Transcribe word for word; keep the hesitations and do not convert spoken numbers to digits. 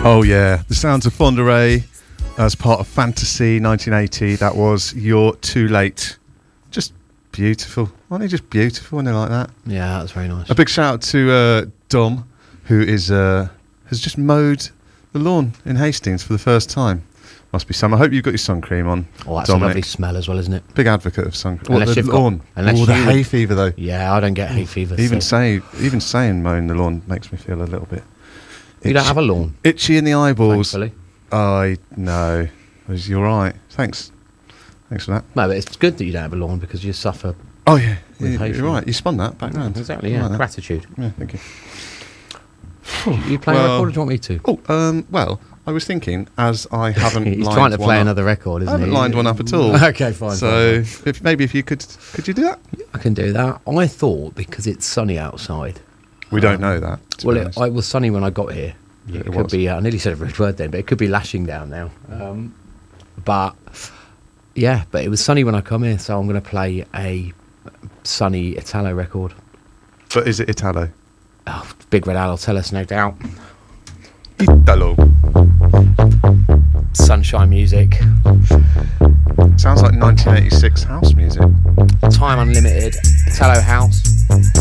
Oh yeah, the sounds of Fonderay as part of Fantasy nineteen eighty. That was You're Too Late. Just beautiful. Aren't they just beautiful when they're like that? Yeah, that's very nice. A big shout out to uh, Dom, who is uh, has just mowed the lawn in Hastings for the first time. Must be summer. I hope you've got your sun cream on. Oh, that's Dominic. a lovely smell as well, isn't it? Big advocate of sun cream. Unless What, the you've got- lawn. unless Oh, the you hay would- fever though. Yeah, I don't get hay fever. Even so. say, even saying mowing the lawn makes me feel a little bit. You don't itchy- have a lawn, Itchy in the eyeballs. thankfully. I know. You're right. Thanks. Thanks for that. No, but it's good that you don't have a lawn because you suffer. Oh yeah, With you, hay you're fever. right. You spun that back round. Exactly, I yeah. like that. Gratitude. Yeah, thank you. You playing Well- a record or do you want me to? Oh, um, well, I was thinking as I haven't. He's lined trying to one play up- another record, I isn't haven't he? lined one up at all. Okay, fine. So fine, if, maybe if you could, could you do that? fine. I can do that. I thought because it's sunny outside. We don't know that. to Well, be it, honest. it was sunny when I got here. Yeah, it it could was. be. Uh, I nearly said a rude word then, but it could be lashing down now. Um, but yeah, but it was sunny when I come here, so I'm going to play a sunny Italo record. But is it Italo? Oh, Big Red Al will tell us, no doubt. Italo. Sunshine music, Sounds like nineteen eighty-six house music. Time Unlimited, Italo House.